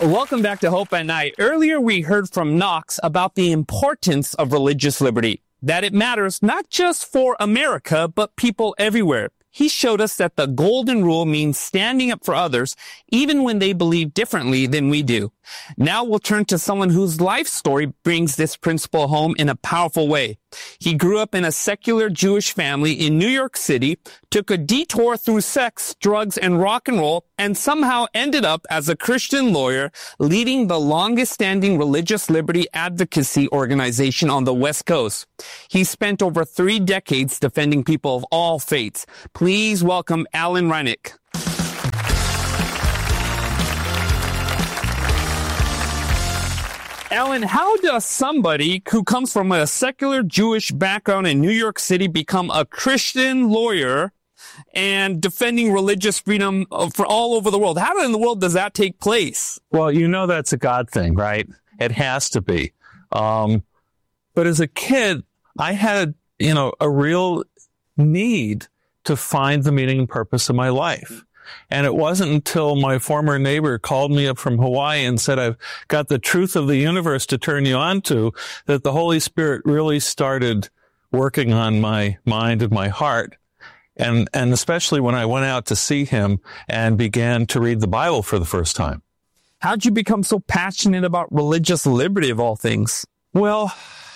Welcome back to Hope at Night. Earlier, we heard from Knox about the importance of religious liberty, that it matters not just for America, but people everywhere. He showed us that the golden rule means standing up for others, even when they believe differently than we do. Now we'll turn to someone whose life story brings this principle home in a powerful way. He grew up in a secular Jewish family in New York City, took a detour through sex, drugs, and rock and roll, and somehow ended up as a Christian lawyer leading the longest-standing religious liberty advocacy organization on the West Coast. He spent over 3 decades defending people of all faiths. Please welcome Alan Reinach. Alan, how does somebody who comes from a secular Jewish background in New York City become a Christian lawyer and defending religious freedom for all over the world? How in the world does that take place? Well, you know that's a God thing, right? It has to be. But as a kid, I had, a real need to find the meaning and purpose of my life. And it wasn't until my former neighbor called me up from Hawaii and said, I've got the truth of the universe to turn you on to, that the Holy Spirit really started working on my mind and my heart. And especially when I went out to see him and began to read the Bible for the first time. How'd you become so passionate about religious liberty of all things? Well,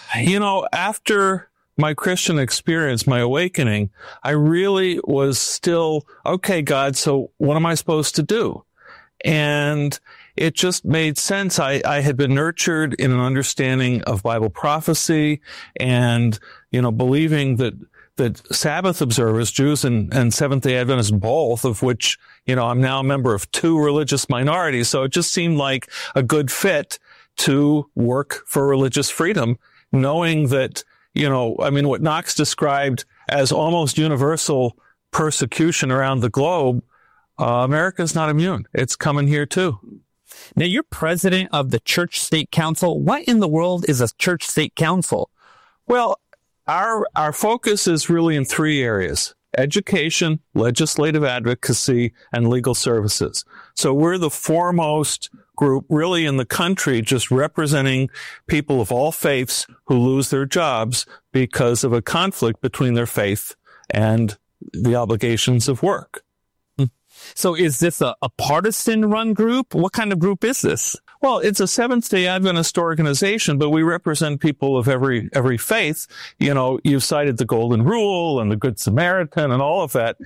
after my Christian experience, my awakening, I really was still, okay, God, so what am I supposed to do? And it just made sense. I had been nurtured in an understanding of Bible prophecy and, believing that Sabbath observers, Jews and Seventh-day Adventists both, of which, I'm now a member of 2 religious minorities. So it just seemed like a good fit to work for religious freedom, knowing that, what Knox described as almost universal persecution around the globe, America's not immune. It's coming here too. Now, you're president of the Church-State Council. What in the world is a Church-State Council? Well, our focus is really in 3 areas: education, legislative advocacy, and legal services. So we're the foremost group really in the country, just representing people of all faiths who lose their jobs because of a conflict between their faith and the obligations of work. So is this a partisan-run group? What kind of group is this? Well, it's a Seventh-day Adventist organization, but we represent people of every faith. You've cited the Golden Rule and the Good Samaritan and all of that.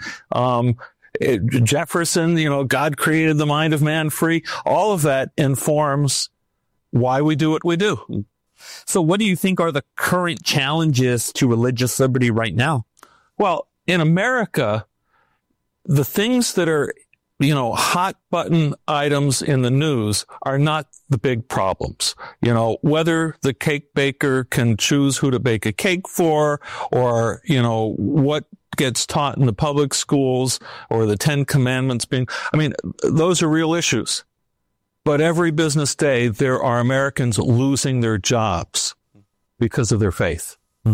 Jefferson, God created the mind of man free. All of that informs why we do what we do. So what do you think are the current challenges to religious liberty right now? Well, in America, the things that are, hot button items in the news are not the big problems. Whether the cake baker can choose who to bake a cake for, or, what gets taught in the public schools, or the 10 Commandments those are real issues. But every business day, there are Americans losing their jobs because of their faith.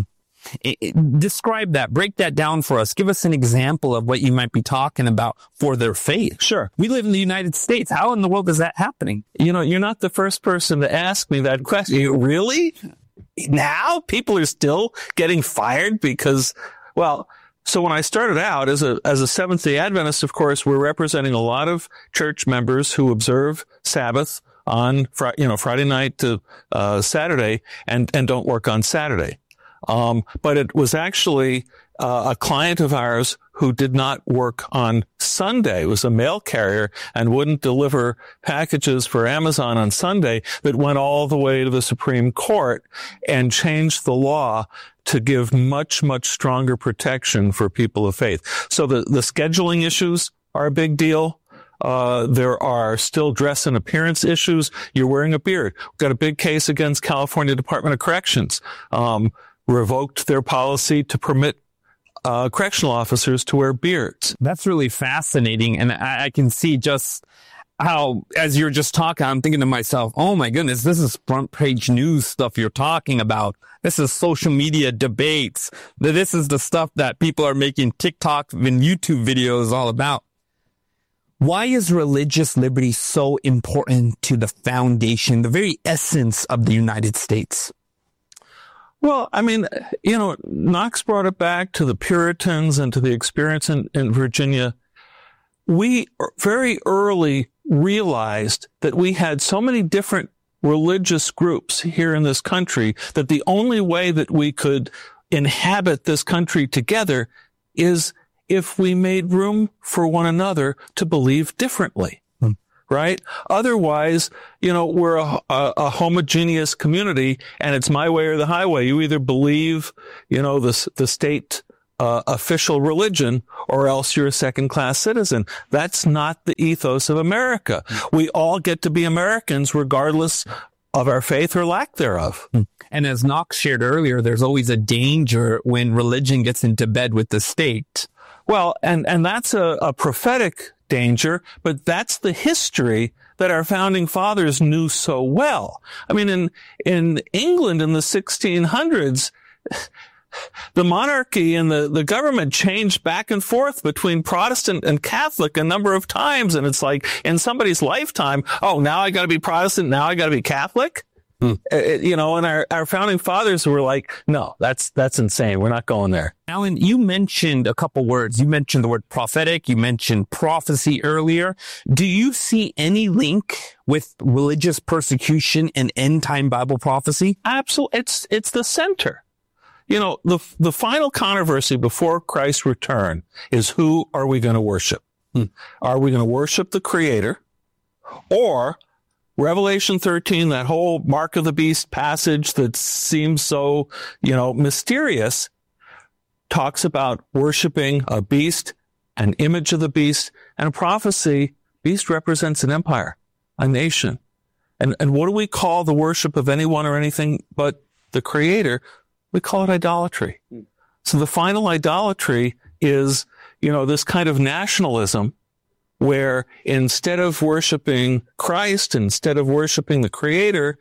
Describe that. Break that down for us. Give us an example of what you might be talking about for their faith. Sure. We live in the United States. How in the world is that happening? You're not the first person to ask me that question. Really? Now people are still getting fired because, so when I started out as a Seventh-day Adventist, of course, we're representing a lot of church members who observe Sabbath on Friday night to Saturday and don't work on Saturday. But it was actually a client of ours who did not work on Sunday. It was a mail carrier and wouldn't deliver packages for Amazon on Sunday, that went all the way to the Supreme Court and changed the law to give much, much stronger protection for people of faith. So the scheduling issues are a big deal. There are still dress and appearance issues. You're wearing a beard. We've got a big case against California Department of Corrections. Revoked their policy to permit correctional officers to wear beards. That's really fascinating. And I can see just how, as you're just talking, I'm thinking to myself, oh my goodness, this is front page news stuff you're talking about. This is social media debates. This is the stuff that people are making TikTok and YouTube videos all about. Why is religious liberty so important to the foundation, the very essence of the United States? Well, I mean, Knox brought it back to the Puritans and to the experience in Virginia. We very early realized that we had so many different religious groups here in this country that the only way that we could inhabit this country together is if we made room for one another to believe differently, right? Otherwise, we're a homogeneous community and it's my way or the highway. You either believe, the state official religion or else you're a second-class citizen. That's not the ethos of America. We all get to be Americans regardless of our faith or lack thereof. And as Knox shared earlier, there's always a danger when religion gets into bed with the state. Well, and that's a prophetic danger, but that's the history that our founding fathers knew so well. I mean, in England in the 1600s, the monarchy and the government changed back and forth between Protestant and Catholic a number of times. And it's like in somebody's lifetime, oh, now I got to be Protestant. Now I got to be Catholic. And our founding fathers were like, no, that's insane. We're not going there. Alan, you mentioned a couple words. You mentioned the word prophetic. You mentioned prophecy earlier. Do you see any link with religious persecution and end time Bible prophecy? Absolutely. It's the center. The final controversy before Christ's return is who are we going to worship? Are we going to worship the Creator, or Revelation 13, that whole mark of the beast passage that seems so, mysterious, talks about worshiping a beast, an image of the beast, and a prophecy. Beast represents an empire, a nation. And what do we call the worship of anyone or anything but the Creator? We call it idolatry. So the final idolatry is, this kind of nationalism where instead of worshiping Christ, instead of worshiping the Creator,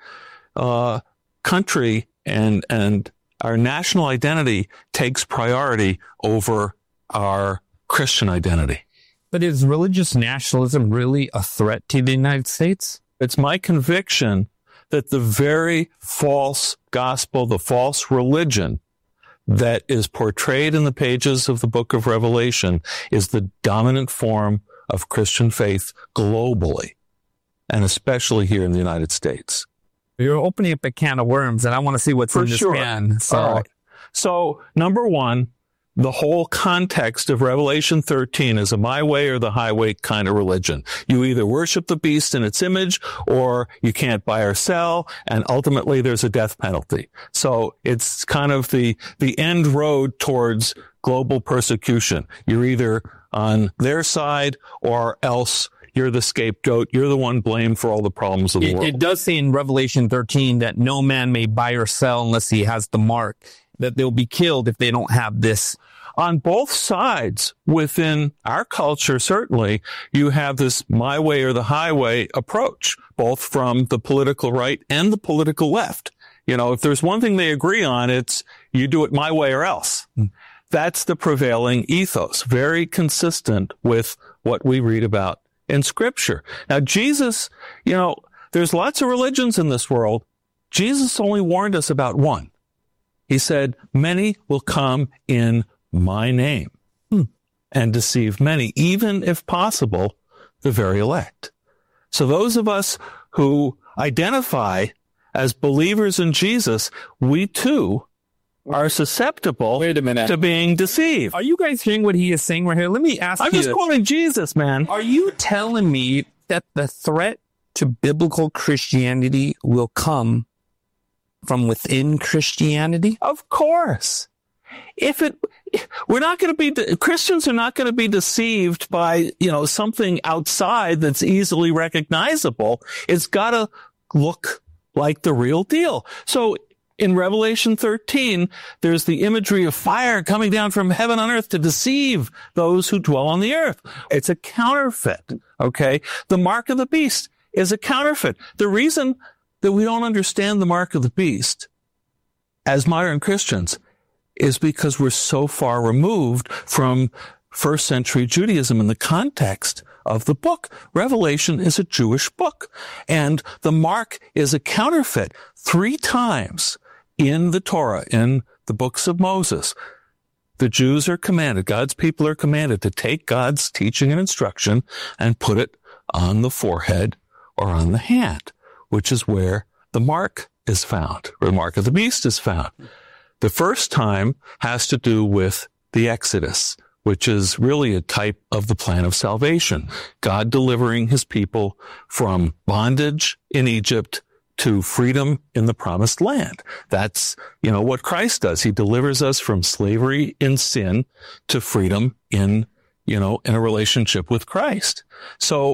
country and our national identity takes priority over our Christian identity. But is religious nationalism really a threat to the United States? It's my conviction that the very false gospel, the false religion that is portrayed in the pages of the book of Revelation is the dominant form of Christian faith globally, and especially here in the United States. You're opening up a can of worms, and I want to see what's in this can. So, number one, the whole context of Revelation 13 is a my way or the highway kind of religion. You either worship the beast in its image, or you can't buy or sell, and ultimately there's a death penalty. So it's kind of the end road towards global persecution. You're either on their side or else you're the scapegoat. You're the one blamed for all the problems of the world. It does say in Revelation 13 that no man may buy or sell unless he has the mark, that they'll be killed if they don't have this. On both sides within our culture, certainly, you have this my way or the highway approach, both from the political right and the political left. If there's one thing they agree on, it's you do it my way or else. That's the prevailing ethos, very consistent with what we read about in Scripture. Now, Jesus, there's lots of religions in this world. Jesus only warned us about one. He said, many will come in my name and deceive many, even if possible, the very elect. So those of us who identify as believers in Jesus, we too are susceptible to being deceived. Are you guys hearing what he is saying right here? Let me ask you. I'm just quoting Jesus, man. Are you telling me that the threat to biblical Christianity will come from within Christianity? Of course. Christians are not going to be deceived by, something outside that's easily recognizable. It's got to look like the real deal. So in Revelation 13, there's the imagery of fire coming down from heaven on earth to deceive those who dwell on the earth. It's a counterfeit. Okay. The mark of the beast is a counterfeit. The reason that we don't understand the mark of the beast as modern Christians is because we're so far removed from first century Judaism in the context of the book. Revelation is a Jewish book, and the mark is a counterfeit. 3 times in the Torah, in the books of Moses, the Jews are commanded, God's people are commanded to take God's teaching and instruction and put it on the forehead or on the hand, which is where the mark is found, or the mark of the beast is found. The first time has to do with the Exodus, which is really a type of the plan of salvation. God delivering his people from bondage in Egypt to freedom in the promised land. That's, what Christ does. He delivers us from slavery in sin to freedom in a relationship with Christ. So